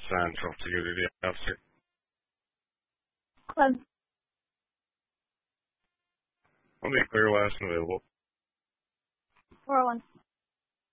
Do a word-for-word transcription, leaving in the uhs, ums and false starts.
Central Security Officer. Hello. I'll be clear last available. four oh one.